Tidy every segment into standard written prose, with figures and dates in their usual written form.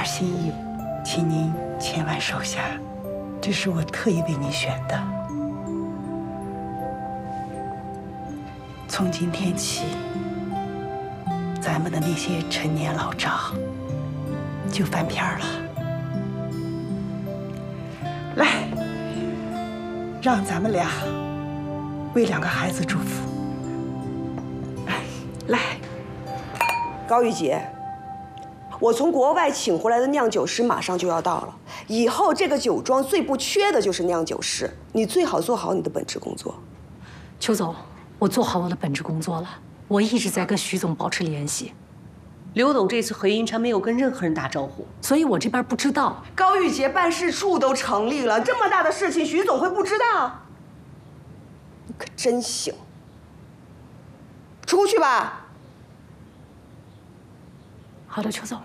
件心意，请您千万收下，这是我特意为您选的。从今天起，咱们的那些陈年老账就翻篇了。来，让咱们俩为2个孩子祝福。来， 高玉洁，我从国外请回来的酿酒师马上就要到了，以后这个酒庄最不缺的就是酿酒师，你最好做好你的本职工作。 邱总，我做好我的本职工作了，我一直在跟徐总保持联系。 刘董这次回银川没有跟任何人打招呼， 所以我这边不知道。 高玉洁办事处都成立了，这么大的事情，徐总会不知道？你可真行！出去吧。 好的，邱总。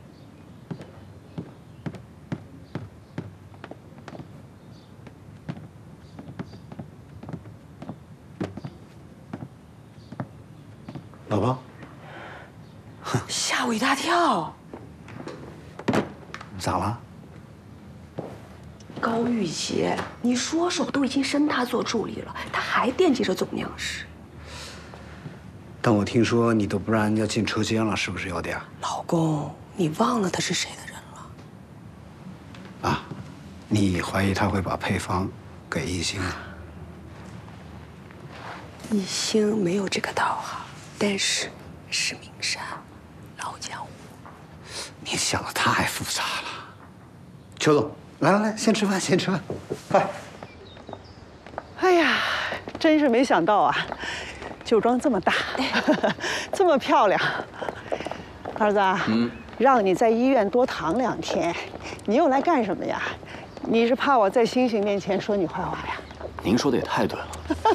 老婆， 吓我一大跳。 咋了？ 高玉洁，你说说，都已经升他做助理了，他还惦记着总酿师。 但我听说你都不让人家进车间了，是不是有点？ 老公，你忘了他是谁的人了？ 啊，你怀疑他会把配方给一星啊？ 一星没有这个道行，但是是名山，老江湖。 你想的太复杂了。邱总，来，先吃饭，先吃饭，快！ 哎呀，真是没想到啊！酒庄这么大，这么漂亮。儿子，让你在医院多躺2天，你又来干什么呀？你是怕我在星星面前说你坏话呀？ 您说的也太对了。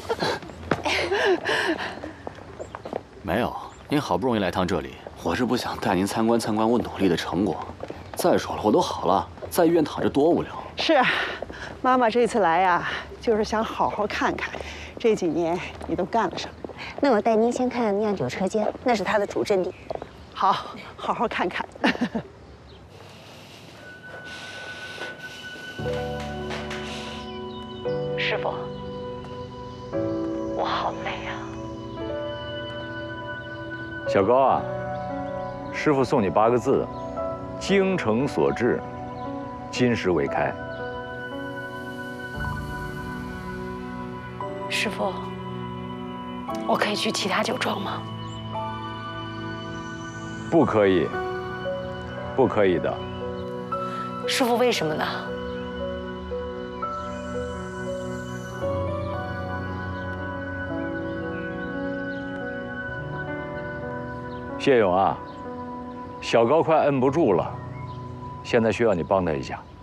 没有，您好不容易来趟这里，我是不想带您参观参观我努力的成果。再说了，我都好了，在医院躺着多无聊。 是，妈妈这次来呀，就是想好好看看这几年你都干了什么。 那我带您先看酿酒车间，那是它的主阵地。 好，好好看看。 师傅，我好累啊。 小高啊，师傅送你8个字：精诚所至，金石为开。 师傅，我可以去其他酒庄吗？ 不可以，不可以的。 师傅，为什么呢？ 谢勇啊，小高快摁不住了，现在需要你帮他一下。